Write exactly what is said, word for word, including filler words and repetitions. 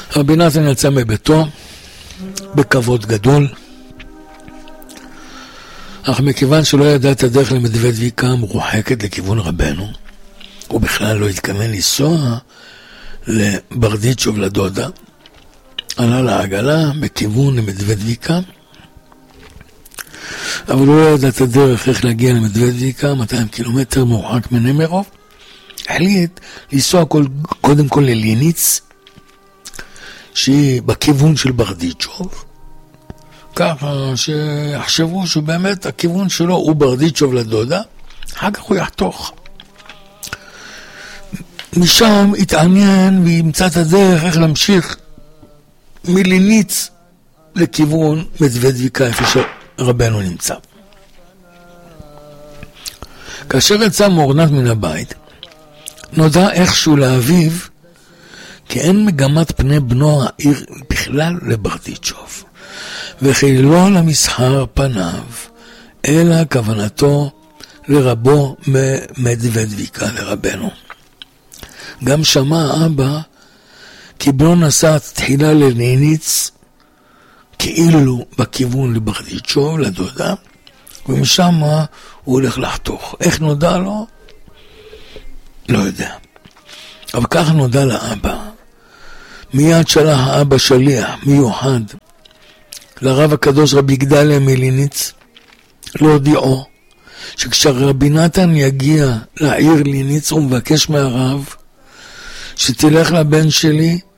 רבי נתן יצא מביתו בכבוד גדול, אך מכיוון שלא ידע את הדרך למדוה דביקה מרוחקת לכיוון רבנו, הוא בכלל לא התכוון לנסוע לברדיצ'וב לדודה, עלה לעגלה בכיוון למדוה דביקה, אבל הוא לא ידע את הדרך איך להגיע למדוה דביקה, מאתיים קילומטר מרוחק מנמרוב, החליט לנסוע קודם כל לליניץ, שהיא בכיוון של ברדיצ'וב, ככה שיחשבו שבאמת הכיוון שלו הוא ברדיצ'וב לדודה, אחר כך הוא יחתוך. משם יתעניין וימצא את הדרך איך להמשיך מליניץ לכיוון מדוה דביקה, איפה שרבנו נמצא. כאשר יצא מאורנת מן הבית, נודע איכשהו לאביו כי אין מגמת פני בנו העיר בכלל לברדיצ'וב, וכי לא למסחר פניו, אלא כוונתו לרבו מדוה דביקה, לרבנו. גם שמע האבא כי בנו נסע תחילה לליניץ, כאילו בכיוון לברדיצ'וב, לדודה, ומשם הוא הולך לחתוך. איך נודע לו? לא יודע. אבל ככה נודע לאבא. מיד שלח האבא שליח מיוחד לרב הקדוש רבי גדליה מליניץ, להודיעו שכשרבי נתן יגיע לעיר ליניץ הוא מבקש מהרב שתלך לבן שלי